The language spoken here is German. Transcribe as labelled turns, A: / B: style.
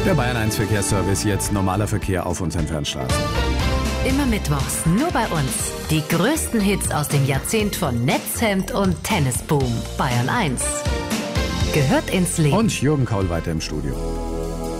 A: Der Bayern 1 Verkehrsservice, jetzt normaler Verkehr auf unseren Fernstraßen.
B: Immer mittwochs, nur bei uns. Die größten Hits aus dem Jahrzehnt von Netzhemd und Tennisboom. Bayern 1 gehört ins Leben.
A: Und Jürgen Kaul weiter im Studio.